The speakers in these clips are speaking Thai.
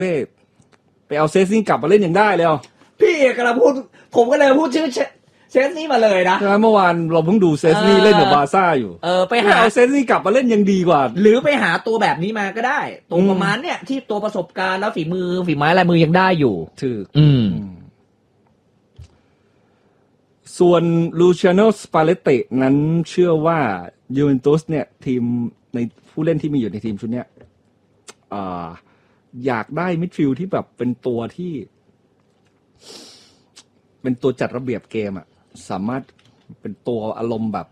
ไปเอาเซสนี่กลับมาเล่นอย่างได้เลยพี่กำลังพูดผมก็เลยพูดชื่อเซสนี่มาเลยนะเมื่อวานเราเพิ่งดูเซสนี่เล่นกับบาร์ซ่าอยู่ไปหาเอาเซสนี่กลับมาเล่นยังดีกว่าหรือไปหาตัวแบบนี้มาก็ได้ตัวประมาณเนี่ยที่ตัวประสบการณ์แล้วฝีไม้ลายมือยังได้อยู่ถูกส่วนลูเชียโน สปาเลตตินั้นเชื่อว่ายูเวนตุสเนี่ยทีมในผู้เล่นที่มีอยู่ในทีมชุดเนี้ยอยากได้มิดฟิลด์ที่แบบเป็นตัวจัดระเบียบเกมอ่ะสามารถเป็นตัวอารมณ์แบบ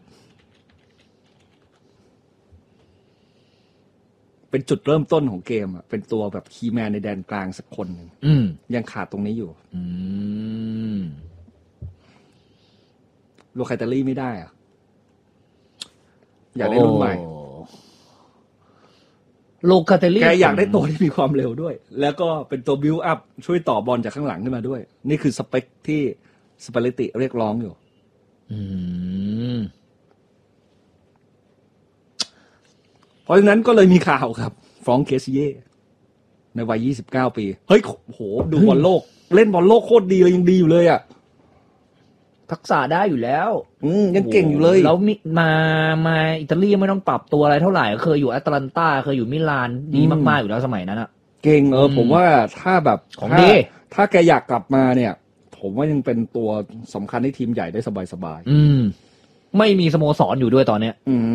เป็นจุดเริ่มต้นของเกมอ่ะเป็นตัวแบบคีย์แมนในแดนกลางสักคนหนึ่งยังขาดตรงนี้อยู่โลคาตาลีไม่ได้อ่ะอยากได้รุ่นใหม่โลคาเตลี่แกอยากได้ตัวที่มีความเร็วด้วยแล้วก็เป็นตัวบิลด์อัพช่วยต่อบอลจากข้างหลังขึ้นมาด้วยนี่คือสเปคที่สปาเลตติเรียกร้องอยู่เพราะฉะนั้นก็เลยมีข่าวครับฟรองก์ เคซิเย่ในวัย29ปีเฮ้ยโหดูบอลโลกเล่นบอลโลกโคตรดีเลยยังดีอยู่เลยอ่ะทักษะได้อยู่แล้วยังเก่งอยู่เลยแล้วมาอิตาลีไม่ต้องปรับตัวอะไรเท่าไหร่เคยอยู่แอตแลนตาเคยอยู่มิลานดีมากๆอยู่แล้วสมัยนั้นอ่ะเก่งผมว่าถ้าแบบของดีถ้าแกอยากกลับมาเนี่ยผมว่ายังเป็นตัวสำคัญให้ทีมใหญ่ได้สบายๆไม่มีสโมสรอยู่ด้วยตอนเนี้ย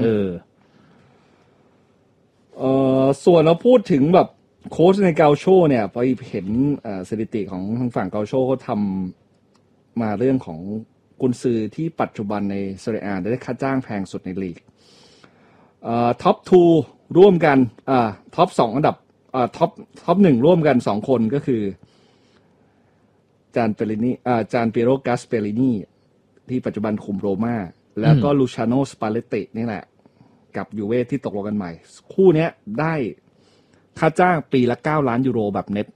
ส่วนเราพูดถึงแบบโค้ชในเกาโชเนี่ยไปเห็นสถิติของทางฝั่งเกาโชเขาทำมาเรื่องของกุนซือที่ปัจจุบันในเซเรียอาได้ค่าจ้างแพงสุดในลีกท็อป2ร่วมกันท็อป2อันดับท็อป1ร่วมกัน2คนก็คือจานเปียโร กัสเปรินีที่ปัจจุบันคุมโรม่าแล้วก็ลูชาโน สปาเลตตินี่แหละกับยูเว่ที่ตกลงกันใหม่คู่นี้ได้ค่าจ้างปีละ9 ล้านยูโรแบบเน็ต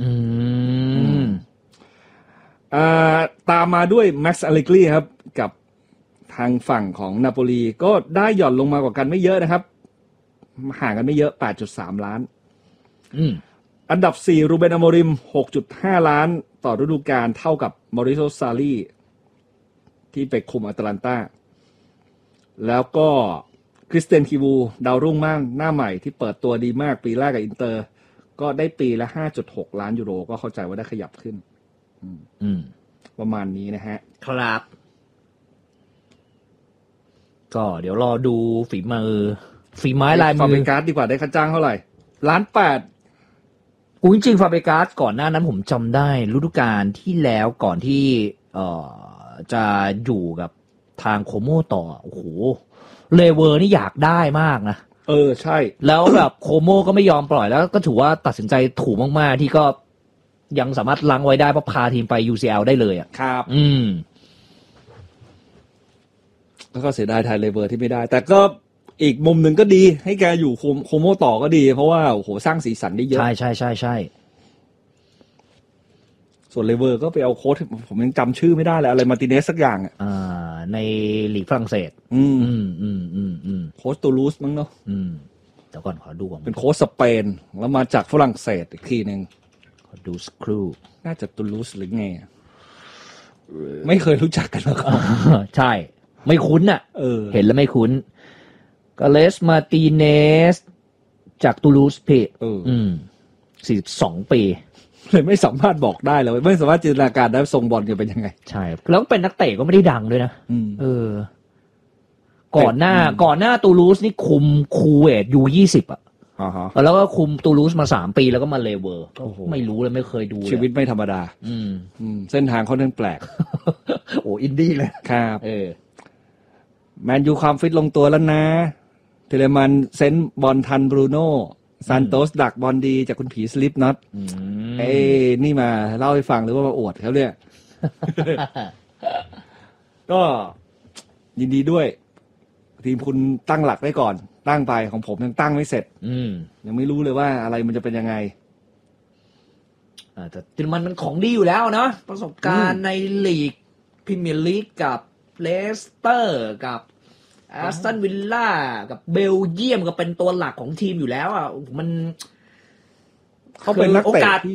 ตามมาด้วยแม็กซ์ อเลกรีครับกับทางฝั่งของนาโปลีก็ได้หย่อนลงมากว่ากันไม่เยอะนะครับห่างกันไม่เยอะ 8.3 ล้านอันดับ4รูเบน อโมริม 6.5 ล้านต่อฤดูกาลเท่ากับมอริโซ ซารีที่ไปคุมอาตแลนตาแล้วก็คริสเตียน คีวูดาวรุ่งมากหน้าใหม่ที่เปิดตัวดีมากปีแรกกับอินเตอร์ก็ได้ปีละ 5.6 ล้านยูโรก็เข้าใจว่าได้ขยับขึ้นประมาณนี้นะฮะครับก็เดี๋ยวรอดูฝีไม้ลายมือฟาเบการ์ดดีกว่าได้ค่าจ้างเท่าไหร่1.8 ล้านจริงๆฟาเบการ์ดก่อนหน้านั้นผมจำได้ฤดูกาลที่แล้วก่อนที่จะอยู่กับทางโคโมต่อโอ้โหเลเวอร์นี่อยากได้มากนะใช่แล้วแบบโคโมก็ไม่ยอมปล่อยแล้วก็ถือว่าตัดสินใจถูกมากๆที่ก็ยังสามารถล้างไว้ได้เพราะพาทีมไป UCL ได้เลยอ่ะครับแล้วก็เสียดายไทยเลเวอร์ที่ไม่ได้แต่ก็อีกมุมหนึ่งก็ดีให้แกอยู่โคโมต่อก็ดีเพราะว่าโอ้โหสร้างสีสันได้เยอะใช่ส่วนเลเวอร์ก็ไปเอาโค้ชผมยังจำชื่อไม่ได้แล้วอะไรมาร์ติเนสสักอย่างในลีกฝรั่งเศสโค้ชตูลูสมั้งเนาะเดี๋ยวก่อนขอดูก่อนเป็นโค้ชสเปนแล้วมาจากฝรั่งเศสอีกทีนึงขอดูสักครู่น่าจะตูลูสหรือไงไม่เคยรู้จักกันมาก่อนใช่ไม่คุ้นอ่ะเห็นแล้วไม่คุ้นกาเลส มาร์ติเนสจากตูลูส42 ปีเลยไม่สามารถบอกได้เลยไม่สามารถจินตนาการได้ทรงบอลจะเป็นยังไงใช่แล้วเป็นนักเตะก็ไม่ได้ดังด้วยนะก่อนหน้าตูลูสนี่คุมคูเวตU20อ่ะแล้วก็คุมตูลูสมา3 ปีแล้วก็มาเลเวอร์ไม่รู้เลยไม่เคยดูชีวิตไม่ธรรมดาเส้นทางค่อนข้างแปลกโอ้อินดี้เลยครับแมนยูความฟิตลงตัวแล้วนะเทเลมันเซนบอลทันบรูโน่ซานโตสดักบอลดีจากคุณผีสลิปน็อตนี่มาเล่าให้ฟังหรือว่ามาอวดเขาเนี่ยก็ยินดีด้วยทีมคุณตั้งหลักได้ก่อนตั้งไปของผมยังตั้งไม่เสร็จยังไม่รู้เลยว่าอะไรมันจะเป็นยังไงแต่มันของดีอยู่แล้วเนาะประสบการณ์ในลีกพรีเมียร์ลีกกับเลสเตอร์กับแอสตันวิลล่ากับเบลเยียมก็เป็นตัวหลักของทีมอยู่แล้วอ่ะมันเขาเป็นนักเตะ